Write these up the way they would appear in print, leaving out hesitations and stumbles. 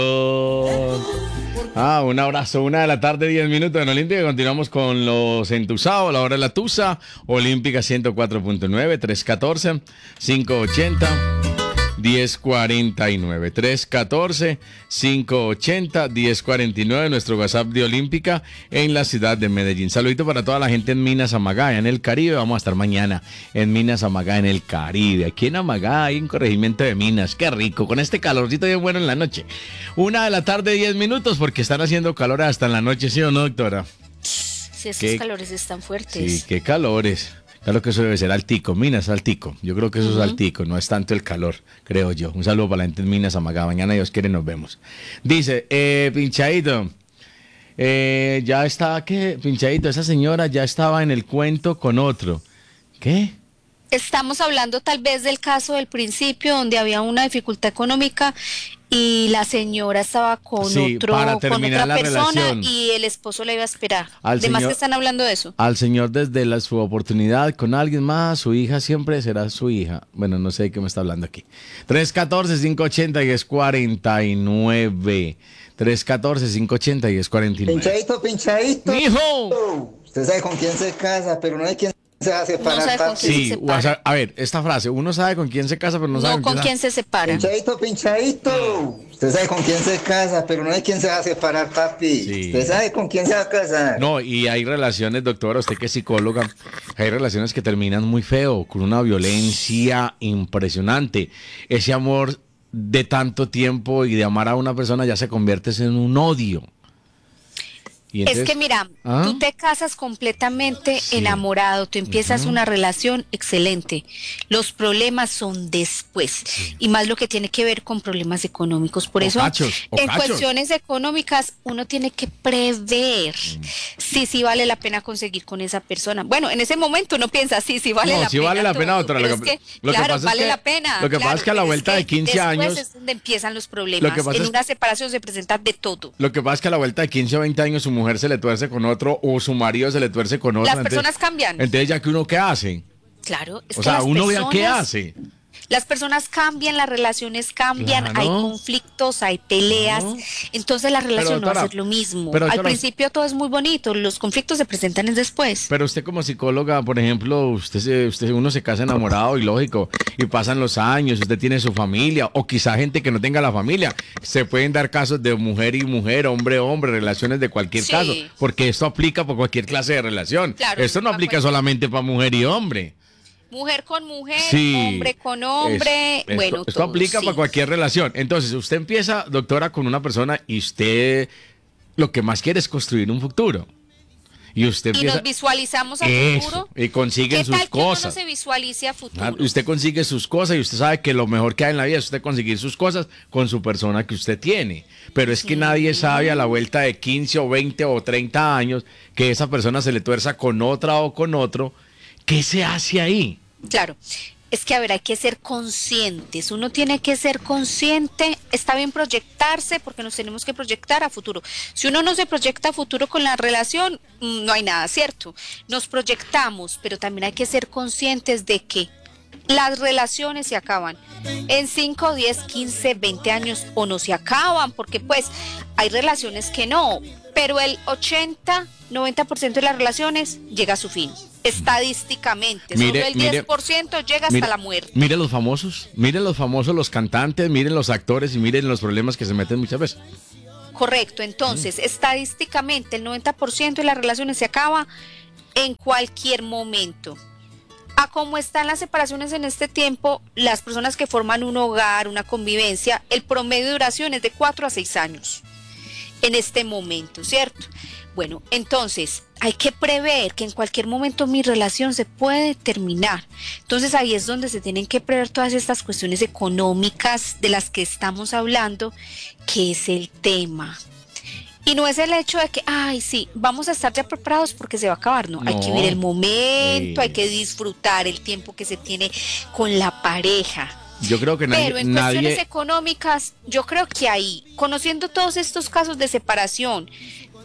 Un abrazo, 1:10 p.m. en Olímpica. Continuamos con los entusados, la hora de la tusa. Olímpica 104.9, 314-580-1049. 314-580-1049, nuestro WhatsApp de Olímpica en la ciudad de Medellín. Saludito para toda la gente en Minas Amagá, en el Caribe. Vamos a estar mañana en Minas Amagá, en el Caribe. Aquí en Amagá hay un corregimiento de Minas. Qué rico, con este calorcito bien bueno en la noche. 1:10 p.m, porque están haciendo calor hasta en la noche, ¿sí o no, doctora? Sí, esos calores están fuertes. Sí, qué calores. Claro que eso debe ser Altico, Minas Altico. Yo creo que eso es Altico, no es tanto el calor, creo yo. Un saludo para la gente en Minas Amagá. Mañana, Dios quiere, nos vemos. Dice, Pinchadito, ya está, ¿qué? Pinchadito, esa señora ya estaba en el cuento con otro. ¿Qué? Estamos hablando tal vez del caso del principio, donde había una dificultad económica y la señora estaba con otra persona relación. Y el esposo la iba a esperar. Además que están hablando de eso. Al señor desde su oportunidad con alguien más, su hija siempre será su hija. Bueno, no sé de qué me está hablando aquí. 314-580-1049. 314-580-1049. Pinchadito. ¡Mijo! Usted sabe con quién se casa, pero no hay quien se va a separar. No sabe con quién se separa. A ver, esta frase, uno sabe con quién se casa, pero no sabe con quién se separa. Pinchadito. Usted sabe con quién se casa, pero no hay quien se va a separar, papi. Sí. Usted sabe con quién se va a casar. No, y hay relaciones, doctora, usted que es psicóloga, hay relaciones que terminan muy feo, con una violencia impresionante. Ese amor de tanto tiempo y de amar a una persona ya se convierte en un odio. Entonces, es que mira, tú te casas completamente enamorado, tú empiezas una relación excelente, los problemas son después, y más lo que tiene que ver con problemas económicos, por eso en cuestiones económicas uno tiene que prever si sí vale la pena conseguir con esa persona. Bueno, en ese momento uno piensa, sí vale la pena. Sí vale la pena, otra. Claro, vale la pena. Lo que pasa es que a la vuelta de 15 años... Después es donde empiezan los problemas, en una separación se presenta de todo. Lo que pasa es que a la vuelta de 15 o 20 años su mujer se le tuerce con otro o su marido se le tuerce con otro. Las personas cambian. Entonces, ¿ya que uno qué hace? Claro. O sea, uno vea qué hace. Las personas cambian, las relaciones cambian, hay conflictos, hay peleas, entonces la relación no va a ser lo mismo. Al principio todo es muy bonito, los conflictos se presentan después. Pero usted como psicóloga, por ejemplo, uno se casa enamorado y lógico, y pasan los años, usted tiene su familia, o quizá gente que no tenga la familia. Se pueden dar casos de mujer y mujer, hombre, hombre, relaciones de cualquier caso, porque esto aplica para cualquier clase de relación. Claro, esto no aplica solamente para mujer y hombre. Mujer con mujer, hombre con hombre, esto aplica para cualquier relación. Entonces, usted empieza, doctora, con una persona y usted lo que más quiere es construir un futuro. Y usted empieza, nos visualizamos a futuro. Y consiguen sus cosas. Que uno no se visualice a futuro. Usted consigue sus cosas y usted sabe que lo mejor que hay en la vida es usted conseguir sus cosas con su persona que usted tiene. Pero es que nadie sabe a la vuelta de 15 o 20 o 30 años que esa persona se le tuerza con otra o con otro. ¿Qué se hace ahí? Claro, es que a ver, hay que ser conscientes, uno tiene que ser consciente, está bien proyectarse porque nos tenemos que proyectar a futuro. Si uno no se proyecta a futuro con la relación, no hay nada, ¿cierto? Nos proyectamos, pero también hay que ser conscientes de que las relaciones se acaban en 5, 10, 15, 20 años o no se acaban, porque pues hay relaciones que no, pero el 80, 90% de las relaciones llega a su fin. Estadísticamente, solo el 10% llega hasta la muerte. Miren los famosos, los cantantes, miren los actores y miren los problemas que se meten muchas veces. Correcto, entonces, estadísticamente el 90% de las relaciones se acaba en cualquier momento. A cómo están las separaciones en este tiempo, las personas que forman un hogar, una convivencia, el promedio de duración es de 4 a 6 años en este momento, ¿cierto? Bueno, entonces hay que prever que en cualquier momento mi relación se puede terminar. Entonces ahí es donde se tienen que prever todas estas cuestiones económicas de las que estamos hablando, que es el tema. Y no es el hecho de que, vamos a estar ya preparados porque se va a acabar, no. Hay que vivir el momento, hay que disfrutar el tiempo que se tiene con la pareja. Yo creo que Pero en cuestiones económicas, yo creo que ahí, conociendo todos estos casos de separación,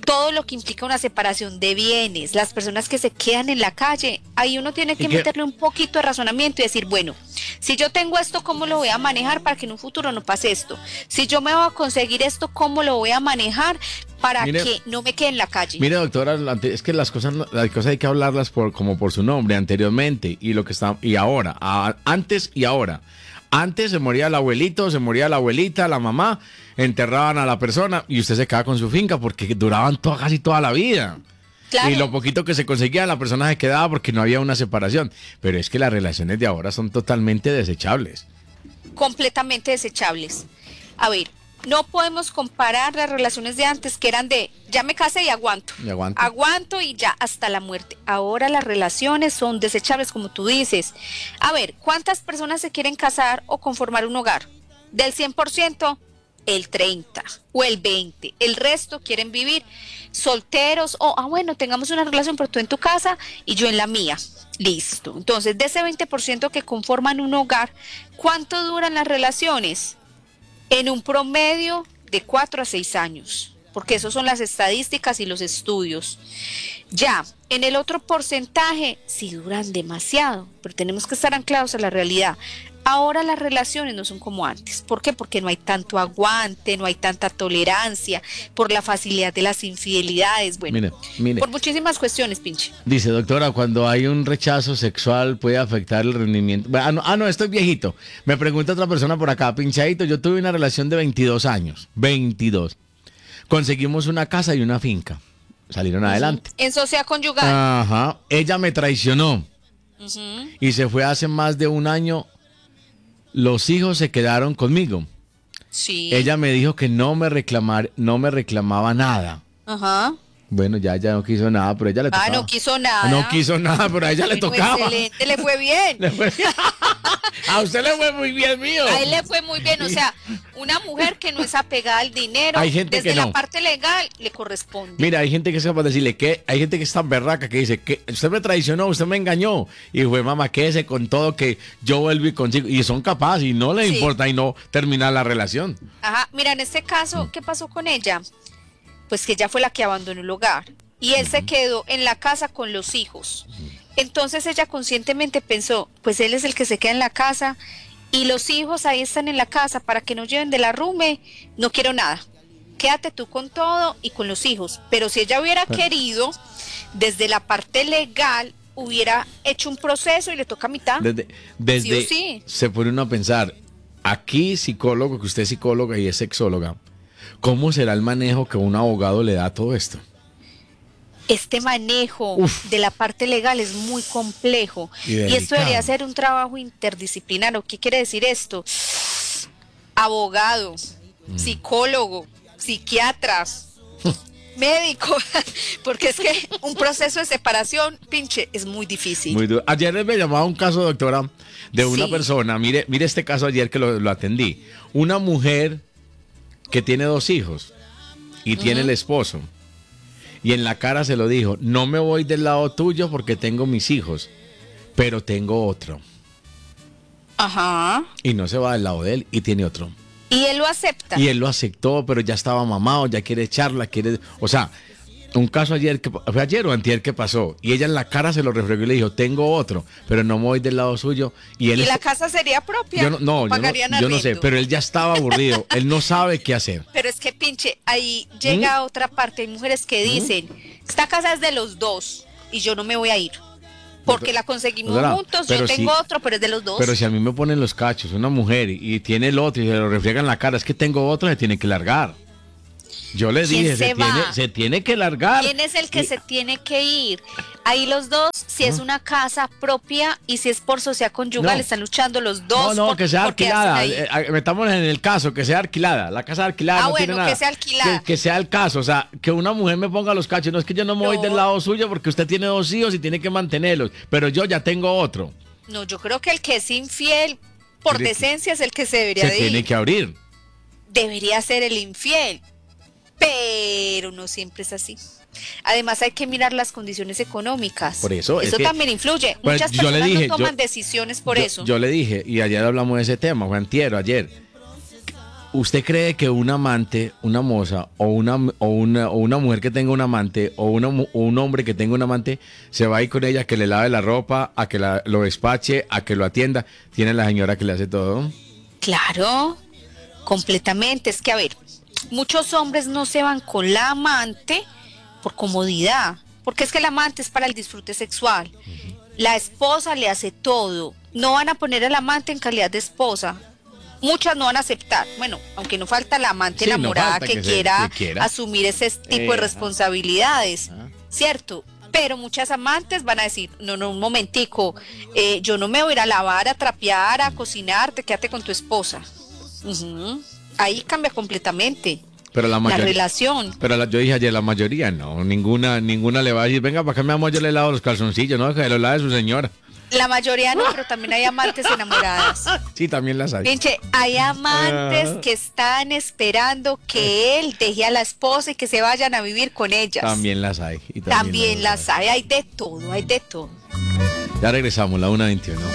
todo lo que implica una separación de bienes, las personas que se quedan en la calle, ahí uno tiene que meterle un poquito de razonamiento y decir, bueno, si yo tengo esto, ¿cómo lo voy a manejar para que en un futuro no pase esto? Si yo me voy a conseguir esto, ¿cómo lo voy a manejar para que no me quede en la calle? Mire, doctora, es que las cosas hay que hablarlas como por su nombre, anteriormente y lo que está y ahora, antes y ahora. Antes se moría el abuelito, se moría la abuelita, la mamá, enterraban a la persona y usted se quedaba con su finca porque duraban casi toda la vida. Claro. Y lo poquito que se conseguía, la persona se quedaba porque no había una separación. Pero es que las relaciones de ahora son totalmente desechables. Completamente desechables. A ver, no podemos comparar las relaciones de antes, que eran de ya me casé y aguanto. Aguanto y ya hasta la muerte. Ahora las relaciones son desechables, como tú dices. A ver, ¿cuántas personas se quieren casar o conformar un hogar? Del 100%, el 30% o el 20%. El resto quieren vivir solteros o, bueno, tengamos una relación, pero tú en tu casa y yo en la mía. Listo. Entonces, de ese 20% que conforman un hogar, ¿cuánto duran las relaciones? En un promedio de 4 a 6 años, porque esos son las estadísticas y los estudios. Ya, en el otro porcentaje, sí duran demasiado, pero tenemos que estar anclados a la realidad. Ahora las relaciones no son como antes. ¿Por qué? Porque no hay tanto aguante, no hay tanta tolerancia, por la facilidad de las infidelidades, bueno, mire. Por muchísimas cuestiones, pinche. Dice, doctora, cuando hay un rechazo sexual puede afectar el rendimiento. No, estoy viejito. Me pregunta otra persona por acá, pinchadito, yo tuve una relación de 22 años, 22. Conseguimos una casa y una finca. Salieron adelante. En sociedad conyugal. Ajá. Ella me traicionó. Y se fue hace más de un año. Los hijos se quedaron conmigo. Sí. Ella me dijo que no me reclamaba nada. Ajá. Bueno, ya no quiso nada, pero a ella le tocaba. No quiso nada. No quiso nada, pero a ella le tocaba. Excelente, le fue bien. A usted le fue muy bien, mío. A él le fue muy bien, o sea, una mujer que no es apegada al dinero, hay gente desde que no. La parte legal le corresponde. Mira, hay gente que es capaz de decirle que hay gente que es tan berraca que dice que usted me traicionó, usted me engañó. Y fue, mamá, quédese con todo que yo vuelvo y consigo. Y son capaces y no le importa y no terminar la relación. Ajá, mira, en este caso, ¿qué pasó con ella? Pues que ella fue la que abandonó el hogar. Y él se quedó en la casa con los hijos. Entonces ella conscientemente pensó, pues él es el que se queda en la casa y los hijos ahí están en la casa para que no lleven de la arrume, no quiero nada. Quédate tú con todo y con los hijos. Pero si ella hubiera querido, desde la parte legal, hubiera hecho un proceso y le toca a mitad. Desde sí o sí. Se pone uno a pensar, aquí psicólogo, que usted es psicóloga y es sexóloga, ¿cómo será el manejo que un abogado le da a todo esto? Este manejo de la parte legal es muy complejo y esto debería ser un trabajo interdisciplinario. ¿Qué quiere decir esto? Abogado, psicólogo, psiquiatras, médico, porque es que un proceso de separación, pinche, es muy difícil. Muy duro. Ayer me llamaba un caso, doctora, de una persona, mire este caso ayer que lo atendí, una mujer que tiene 2 hijos y tiene el esposo. Y en la cara se lo dijo, no me voy del lado tuyo porque tengo mis hijos, pero tengo otro. Ajá. Y no se va del lado de él y tiene otro. Y él lo acepta. Y él lo aceptó, pero ya estaba mamado, ya quiere echarla, o sea, un caso fue ayer o antier que pasó, y ella en la cara se lo refregó y le dijo, tengo otro, pero no me voy del lado suyo. ¿Y la casa sería propia? Yo no sé, pero él ya estaba aburrido, él no sabe qué hacer. Pero es que, pinche, ahí llega otra parte, hay mujeres que dicen, esta casa es de los dos y yo no me voy a ir. Porque la conseguimos juntos, yo tengo otro, pero es de los dos. Pero si a mí me ponen los cachos una mujer y tiene el otro y se lo refriega en la cara, es que tengo otro, se tiene que largar. Yo le dije, se tiene que largar. ¿Quién es el que se tiene que ir? Ahí los dos, si es una casa propia y si es por sociedad conyugal, están luchando los dos. No, que sea alquilada. Metamos en el caso, que sea alquilada. La casa alquilada no tiene nada. Que sea alquilada. Que sea el caso, o sea, que una mujer me ponga los cachos. No es que yo no me voy del lado suyo porque usted tiene 2 hijos y tiene que mantenerlos, pero yo ya tengo otro. No, yo creo que el que es infiel, por decencia, es el que se debería de ir. Se tiene que abrir. Debería ser el infiel. Pero no siempre es así. Además hay que mirar las condiciones económicas. Por eso también influye. Pues, muchas personas no toman decisiones por eso. Yo le dije, y ayer hablamos de ese tema, fue antier, ayer. ¿Usted cree que un amante, una moza o una mujer que tenga un amante o un hombre que tenga un amante se va a ir con ella a que le lave la ropa, a que lo despache, a que lo atienda? Tiene la señora que le hace todo. Claro, completamente. Es que, a ver, muchos hombres no se van con la amante por comodidad, porque es que el amante es para el disfrute sexual. La esposa le hace todo. No van a poner al amante en calidad de esposa. Muchas no van a aceptar. Bueno, aunque no falta la amante enamorada que quiera asumir ese tipo de responsabilidades, ¿cierto? Pero muchas amantes van a decir, no, un momentico, yo no me voy a ir a lavar, a trapear, a cocinar, te quédate con tu esposa. Ahí cambia completamente pero la relación. Pero yo dije ayer, la mayoría no, ninguna le va a decir, venga, para acá mi amor, yo le lavo los calzoncillos, no, que lo lave su señora. La mayoría no, pero también hay amantes enamoradas. Sí, también las hay. Pinche, hay amantes que están esperando que él deje a la esposa y que se vayan a vivir con ellas. También las hay. También las hay de todo, hay de todo. Ya regresamos, la 1:21.